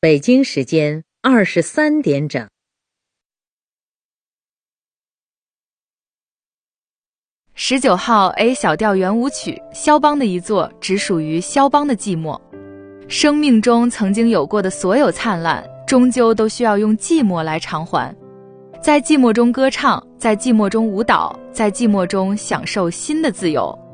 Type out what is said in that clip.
北京时间23点整。 19号 A 小调圆舞曲，肖邦的一作，只属于肖邦的寂寞。生命中曾经有过的所有灿烂，终究都需要用寂寞来偿还。在寂寞中歌唱，在寂寞中舞蹈，在寂寞中享受新的自由。